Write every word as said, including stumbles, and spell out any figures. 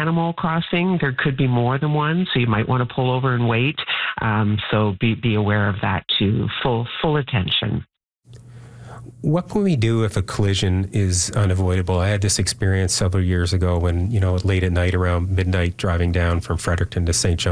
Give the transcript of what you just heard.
animal crossing, there could be more than one, so you might want to pull over and wait. Um, so be, be aware of that too. Full, full attention. What can we do if a collision is unavoidable? I had this experience several years ago when, you know, late at night around midnight driving down from Fredericton to Saint John.